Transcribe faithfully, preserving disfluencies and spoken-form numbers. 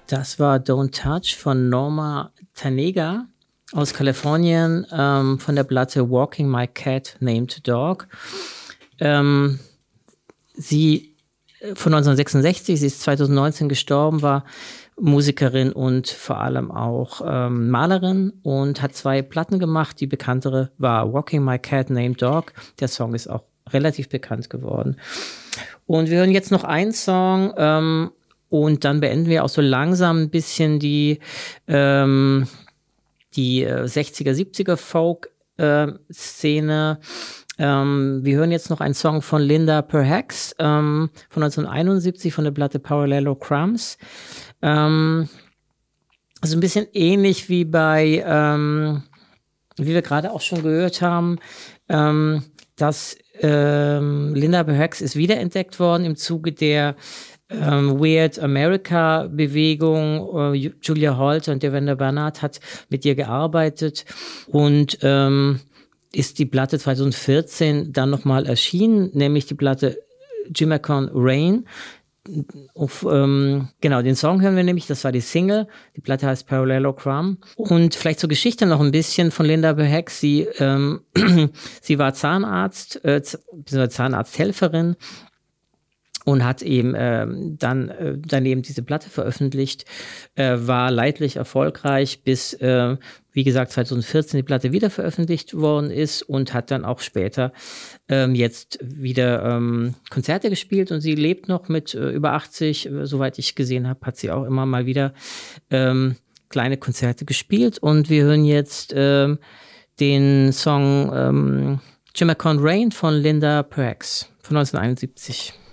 Das war Don't Touch von Norma Tanega aus Kalifornien, ähm, von der Platte Walking My Cat Named Dog. Ähm, sie von neunzehnhundertsechsundsechzig, sie ist zweitausendneunzehn gestorben, war Musikerin und vor allem auch ähm, Malerin und hat zwei Platten gemacht. Die bekanntere war Walking My Cat Named Dog. Der Song ist auch relativ bekannt geworden. Und wir hören jetzt noch einen Song ähm, und dann beenden wir auch so langsam ein bisschen die, ähm, die äh, sechziger, siebziger Folk-Szene. Ähm, wir hören jetzt noch einen Song von Linda Perhacs ähm, von neunzehnhunderteinundsiebzig von der Platte Parallelograms. Ähm, also ein bisschen ähnlich wie bei, ähm, wie wir gerade auch schon gehört haben, ähm, dass ähm, Linda Perhacs ist wiederentdeckt worden im Zuge der ähm, Weird America Bewegung. Äh, Julia Holter und Devendra Banhart hat mit ihr gearbeitet und ähm, ist die Platte zweitausendvierzehn dann nochmal erschienen, nämlich die Platte Jimacon Rain. Auf, ähm, genau, den Song hören wir nämlich, das war die Single, die Platte heißt Parallelogram. Und vielleicht zur Geschichte noch ein bisschen von Linda Perhacs. Sie, ähm, sie war Zahnarzt, äh, Zahnarzthelferin und hat eben ähm, dann äh, daneben diese Platte veröffentlicht, äh, war leidlich erfolgreich, bis, äh, wie gesagt, zweitausendvierzehn die Platte wieder veröffentlicht worden ist und hat dann auch später ähm, jetzt wieder ähm, Konzerte gespielt und sie lebt noch mit äh, über achtzig, äh, soweit ich gesehen habe, hat sie auch immer mal wieder ähm, kleine Konzerte gespielt und wir hören jetzt ähm, den Song ähm, Jimacon Rain von Linda Perhacs von neunzehnhunderteinundsiebzig.